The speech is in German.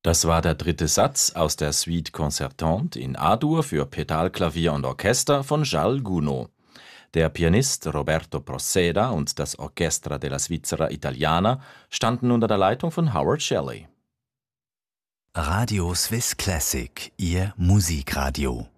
Das war der dritte Satz aus der Suite Concertante in A-Dur für Pedalklavier und Orchester von Charles Gounod. Der Pianist Roberto Proceda und das Orchestra della Svizzera Italiana standen unter der Leitung von Howard Shelley. Radio Swiss Classic, Ihr Musikradio.